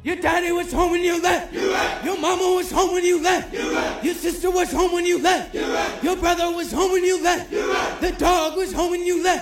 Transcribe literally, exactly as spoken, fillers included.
Your daddy was home when you left. You left. Your mama was home when you left. You left. Your sister was home when you left. You left. Your brother was home when you left. You left. The dog was home when you left.